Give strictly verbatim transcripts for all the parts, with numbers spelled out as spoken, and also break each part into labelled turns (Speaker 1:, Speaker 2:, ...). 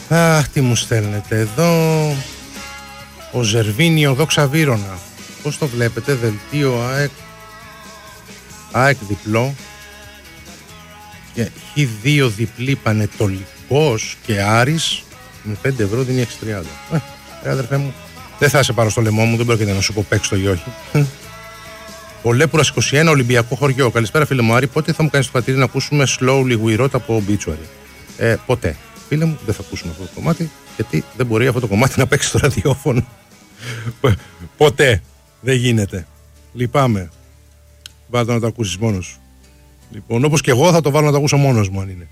Speaker 1: Αχ, τι μου στέλνετε εδώ. Ο Ζερβίνιο Δόξα Βύρωνα. Πώς το βλέπετε, δελτίο ΑΕΚ, ΑΕΚ διπλό και χ δύο διπλή Πανετολικός και Άρης με πέντε ευρώ δίνει έξι τριάντα. Ε, ε, αδερφέ μου, δεν θα σε πάρω στο λαιμό μου, δεν πρόκειται να σου πω παίξ το ή όχι. Ο Λέπουρας είκοσι ένα, Ολυμπιακό χωριό. Καλησπέρα φίλε μου Άρη, πότε θα μου κάνεις το πατήρι να ακούσουμε Slowly We Wrote από Obituary? Ε, ποτέ. Φίλε μου, δεν θα ακούσουμε αυτό το κομμάτι, γιατί δεν μπορεί αυτό το κομμάτι να παίξει στο ραδιόφωνο. Ποτέ. Δεν γίνεται. Λυπάμαι. Βάλτε να το ακούσεις μόνος σου. Λοιπόν, όπως και εγώ θα το βάλω να το ακούσω μόνος μου αν είναι.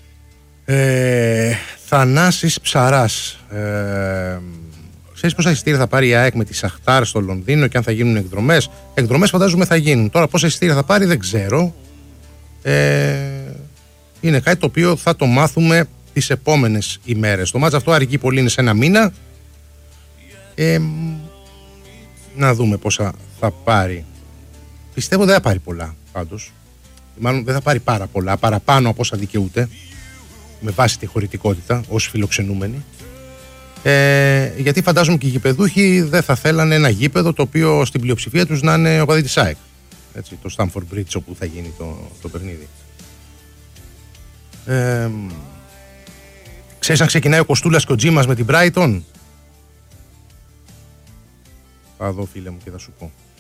Speaker 1: Ε, Θανάσης Ψαράς. Ε, ξέρεις πόσα εισιτήρια θα πάρει η ΑΕΚ με τη Σαχτάρ στο Λονδίνο και αν θα γίνουν εκδρομές? Εκδρομές φαντάζομαι θα γίνουν. Τώρα πόσα εισιτήρια θα πάρει δεν ξέρω. Ε, είναι κάτι το οποίο θα το μάθουμε τις επόμενες ημέρες. Το μάτς αυτό αρκεί πολύ, είναι σε ένα μήνα. Ε, να δούμε πόσα θα πάρει. Πιστεύω δεν θα πάρει πολλά πάντως. Μάλλον δεν θα πάρει πάρα πολλά, παραπάνω από όσα δικαιούται, με βάση τη χωρητικότητα ως φιλοξενούμενοι. Ε, γιατί φαντάζομαι και οι γηπεδούχοι δεν θα θέλανε ένα γήπεδο το οποίο στην πλειοψηφία τους να είναι ο παδί της ΑΕΚ. Έτσι, το Stamford Bridge όπου θα γίνει το, το παιχνίδι. Ε, ξέρεις αν ξεκινάει ο Κοστούλας και ο Τζίμας με την Brighton? Θα δω φίλε μου και θα σου πω.